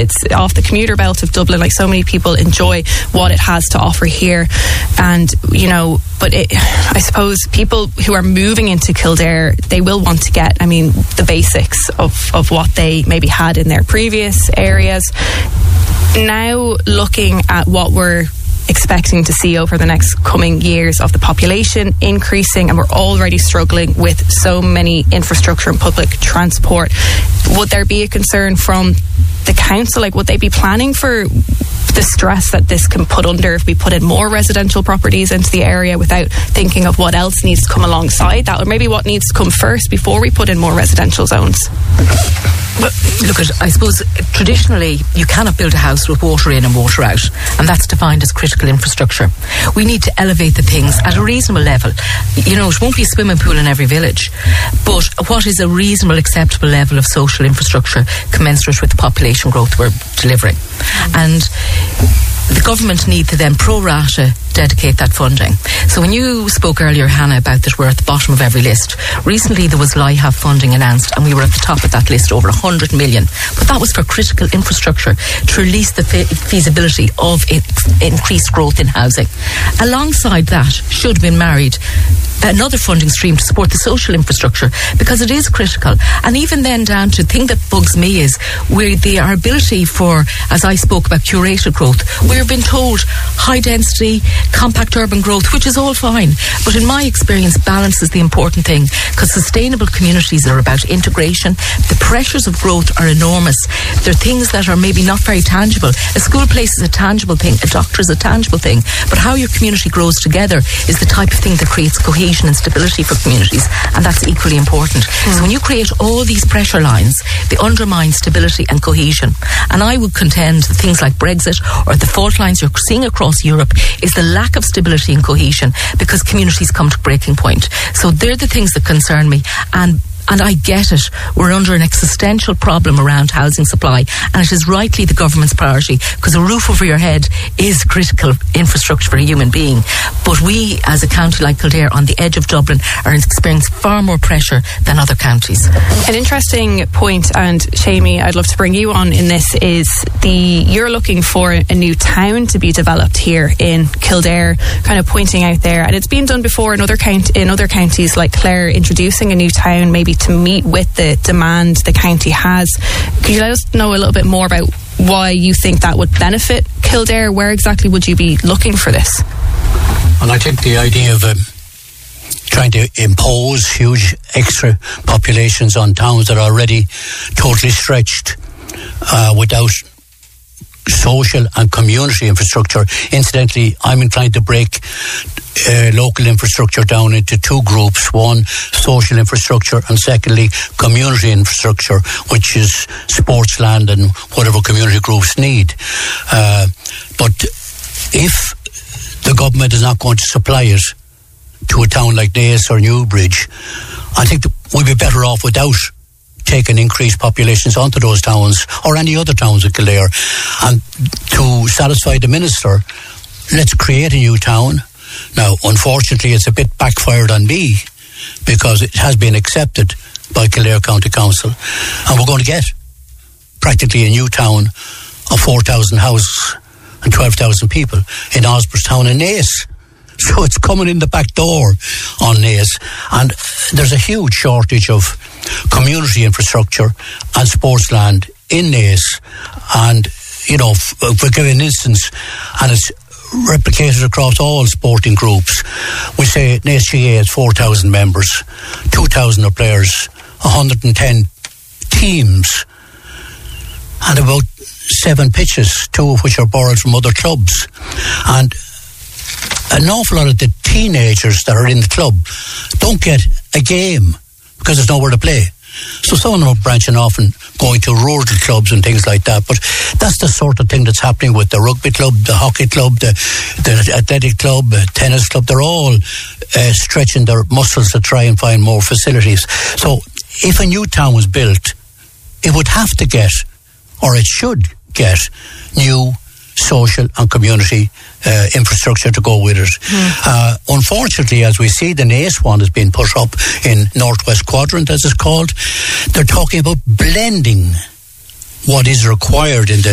It's off the commuter belt of Dublin. Like, so many people enjoy what it has to offer here. And, you know, but I suppose people who are moving into Kildare, they will want to get, I mean, the basics of what they maybe had in their previous areas. Now, looking at what we're expecting to see over the next coming years of the population increasing, and we're already struggling with so many infrastructure and public transport, would there be a concern from the council? Like, would they be planning for the stress that this can put under if we put in more residential properties into the area without thinking of what else needs to come alongside that, or maybe what needs to come first before we put in more residential zones? Well, look, I suppose traditionally you cannot build a house with water in and water out, and that's defined as critical infrastructure. We need to elevate the things at a reasonable level. You know, it won't be a swimming pool in every village, but what is a reasonable, acceptable level of social infrastructure commensurate with the population growth we're delivering? And the government need to then pro rata dedicate that funding. So when you spoke earlier, Hannah, about that we're at the bottom of every list, recently there was LIHAF funding announced and we were at the top of that list, over 100 million. But that was for critical infrastructure to release the feasibility of increased growth in housing. Alongside that should have been married another funding stream to support the social infrastructure, because it is critical. And even then down to the thing that bugs me is our ability for, as I spoke about, curated growth. We're being told high density, compact urban growth, which is all fine, but in my experience balance is the important thing, because sustainable communities are about integration. The pressures of growth are enormous. They're things that are maybe not very tangible. A school place is a tangible thing, a doctor is a tangible thing, but how your community grows together is the type of thing that creates cohesion and stability for communities, and that's equally important. So when you create all these pressure lines, they undermine stability and cohesion. And I would contend that things like Brexit or the fault lines you're seeing across Europe is the lack of stability and cohesion, because communities come to breaking point. So they're the things that concern me, and I get it. We're under an existential problem around housing supply, and it is rightly the government's priority, because a roof over your head is critical infrastructure for a human being. But we, as a county like Kildare, on the edge of Dublin, are experiencing far more pressure than other counties. An interesting point, and Seamie, I'd love to bring you on in this, is you're looking for a new town to be developed here in Kildare, kind of pointing out there, and it's been done before in other counties like Clare, introducing a new town maybe to meet with the demand the county has. Could you let us know a little bit more about why you think that would benefit Kildare? Where exactly would you be looking for this? And I think the idea of trying to impose huge extra populations on towns that are already totally stretched without social and community infrastructure. Incidentally, I'm inclined to break local infrastructure down into two groups. One, social infrastructure, and secondly, community infrastructure, which is sports land and whatever community groups need. But if the government is not going to supply it to a town like Naas or Newbridge, I think we'd be better off without taking increased populations onto those towns or any other towns in Kildare. And to satisfy the minister, let's create a new town. Now, unfortunately, it's a bit backfired on me, because it has been accepted by Kildare County Council, and we're going to get practically a new town of 4,000 houses and 12,000 people in Osborstown and Naas. So it's coming in the back door on Naas, and there's a huge shortage of community infrastructure and sports land in Naas. And, you know, if we give an instance, and it's replicated across all sporting groups, we say Naas GA has 4,000 members, 2,000 are players, 110 teams, and about 7 pitches, 2 of which are borrowed from other clubs. And an awful lot of the teenagers that are in the club don't get a game because there's nowhere to play. So some of them are branching off and going to rural clubs and things like that. But that's the sort of thing that's happening with the rugby club, the hockey club, the athletic club, the tennis club. They're all stretching their muscles to try and find more facilities. So if a new town was built, it would have to get, or it should get, new social and community infrastructure to go with it. Unfortunately, as we see, the Naas one has been put up in Northwest Quadrant, as it's called. They're talking about blending what is required in the